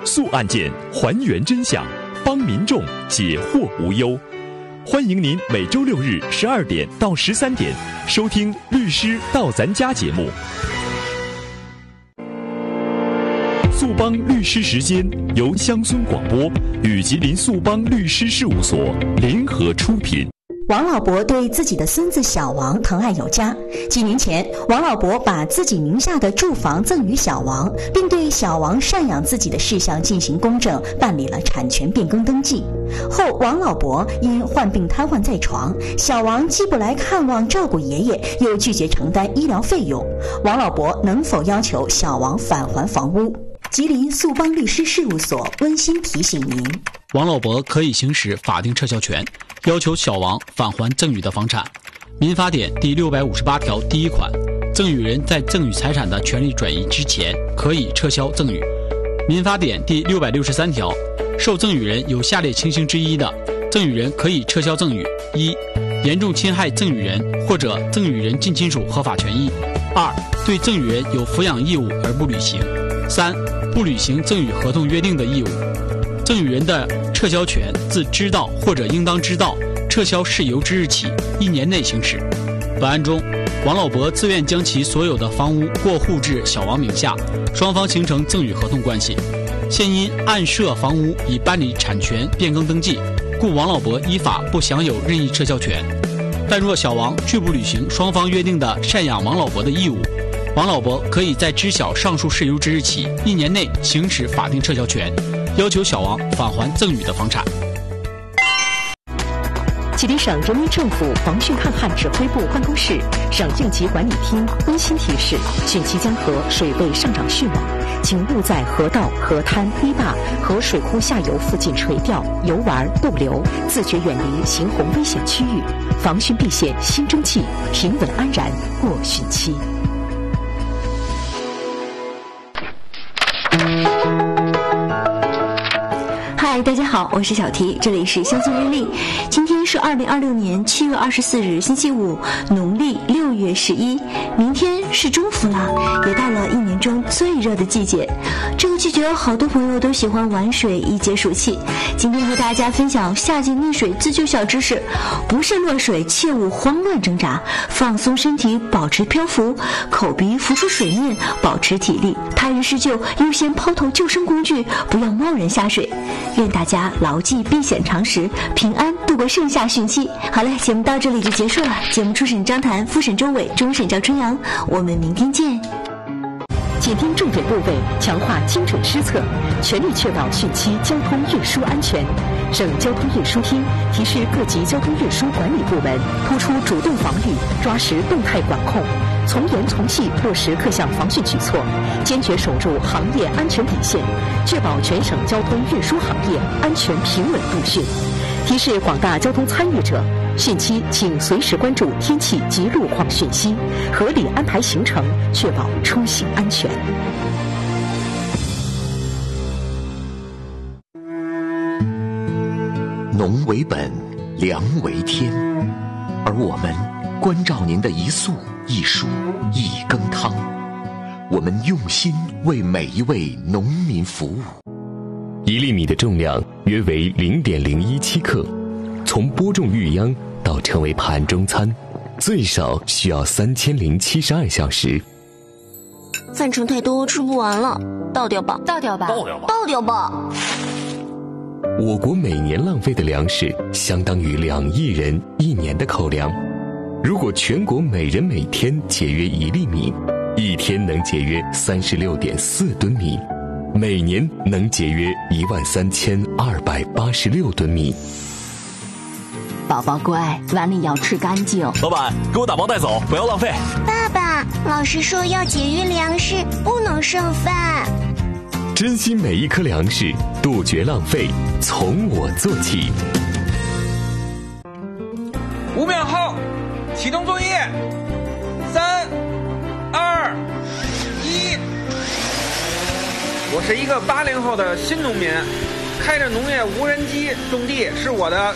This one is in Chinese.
诉案件，还原真相，帮民众解惑无忧。欢迎您每周六日12点到13点收听《律师到咱家》节目。速帮律师时间由乡村广播与吉林速帮律师事务所联合出品。 王老伯对自己的孙子小王疼爱有加。几年前，王老伯把自己名下的住房赠与小王，并对小王赡养自己的事项进行公证，办理了产权变更登记。后，王老伯因患病瘫痪在床，小王既不来看望照顾爷爷，又拒绝承担医疗费用。王老伯能否要求小王返还房屋？吉林速帮律师事务所温馨提醒您： 王老伯可以行使法定撤销权，要求小王返还赠与的房产。民法典第658条第1款，赠与人在赠与财产的权利转移之前，可以撤销赠与。民法典第663条，受赠与人有下列情形之一的，赠与人可以撤销赠与：一、严重侵害赠与人或者赠与人近亲属合法权益；二、对赠与人有抚养义务而不履行；三、不履行赠与合同约定的义务。赠与人的撤销权自知道或者应当知道撤销事由之日起1年内行使。本案中，王老伯自愿将其所有的房屋过户至小王名下，双方形成赠与合同关系。现因案涉房屋已办理产权变更登记，故王老伯依法不享有任意撤销权。但若小王拒不履行双方约定的赡养王老伯的义务，王老伯可以在知晓上述事由之日起1年内行使法定撤销权，要求小王返还赠与的房产。 吉林省人民政府防汛抗旱指挥部办公室、省应急管理厅温馨提示：汛期江河水位上涨迅猛，请勿在河道、河滩、堤坝和水库下游附近垂钓、游玩、逗留，自觉远离行洪危险区域，防汛避险新征季，平稳安然过汛期。 嗨，大家好，我是小提，这里是乡村日历。今天是2026年7月24日，星期五，农历6月11。明天是中伏了，也到了1年中最热的季节。这个季节，好多朋友都喜欢玩水以解暑气。今天和大家分享夏季溺水自救小知识：不慎落水，切勿慌乱挣扎，放松身体，保持漂浮，口鼻浮出水面，保持体力。他人施救，优先抛投救生工具，不要贸然下水。愿大家牢记避险常识，平安度过盛夏汛期。好嘞，节目到这里就结束了。节目初审张谭，复审周伟，终审赵春阳。我们明天见。 紧盯重点部位，强化精准施策，全力确保汛期交通运输安全。省交通运输厅提示各级交通运输管理部门，突出主动防御，抓实动态管控，从严从细落实各项防汛举措，坚决守住行业安全底线，确保全省交通运输行业安全平稳度汛。提示广大交通参与者，汛期请随时关注天气及路况讯息，合理安排行程，确保出行安全。 农为本，粮为天，而我们关照您的一粟一蔬一羹汤，我们用心为每一位农民服务。 1粒米的重量约为0.017克，从播种育秧到成为盘中餐，最少需要3072小时。 饭盛太多，吃不完了，倒掉吧，倒掉吧，倒掉吧，倒掉吧。 我国每年浪费的粮食相当于2亿人1年的口粮。如果全国每人每天节约1粒米，一天能节约36.4吨米，每年能节约13286吨米。 宝宝乖，碗里要吃干净。 老板，给我打包带走，不要浪费。 爸爸，老师说要节约粮食，不能剩饭。 珍惜每一颗粮食，杜绝浪费，从我做起。 5秒后，启动作业。3、2、1。我是一个80后的新农民，开着农业无人机种地是我的